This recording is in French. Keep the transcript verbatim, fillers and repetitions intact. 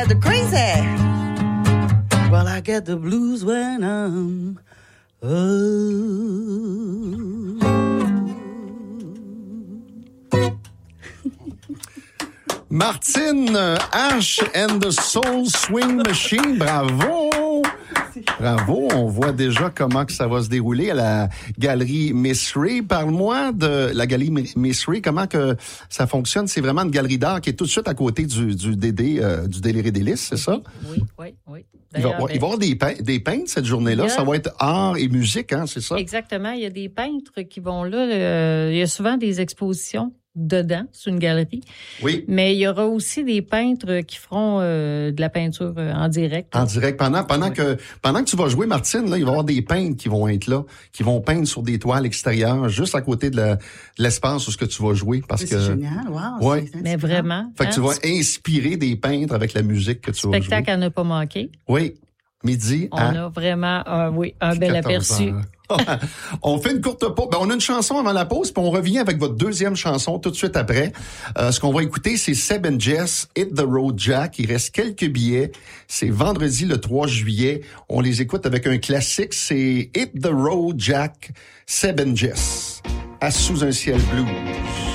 the crazy. Well, I get the blues when I'm old. Martine Ash and the Soul Swing Machine, bravo! Bravo, on voit déjà comment que ça va se dérouler à la Galerie Miss Ray. Parle-moi de la Galerie Miss Ray, comment que ça fonctionne? C'est vraiment une galerie d'art qui est tout de suite à côté du, du D D, euh, du Déliré Délices, c'est ça? Oui, oui, oui. Il va, ben, il va y avoir des, pein- des peintres cette journée-là. A... Ça va être art et musique, hein, c'est ça? Exactement. Il y a des peintres qui vont là. Euh, il y a souvent des expositions dedans, c'est une galerie. Oui. Mais il y aura aussi des peintres qui feront euh, de la peinture euh, en direct. En direct. Pendant, pendant oui. que, pendant que tu vas jouer, Martine, là, il va y avoir des peintres qui vont être là, qui vont peindre sur des toiles extérieures, juste à côté de, la, de l'espace où ce que tu vas jouer. Parce c'est que, génial, wow. Ouais. C'est mais vraiment. Fait que hein? tu vas inspirer des peintres avec la musique que tu vas jouer. Spectacle à ne pas manquer. Oui. Midi On à... a vraiment un, oui, un bel aperçu. On fait une courte pause. Ben, on a une chanson avant la pause, puis on revient avec votre deuxième chanson tout de suite après. Euh, ce qu'on va écouter, c'est Seb and Jess, Hit the Road Jack. Il reste quelques billets. C'est vendredi le trois juillet. On les écoute avec un classique. C'est Hit the Road Jack, Seb and Jess, à Sous un ciel blues.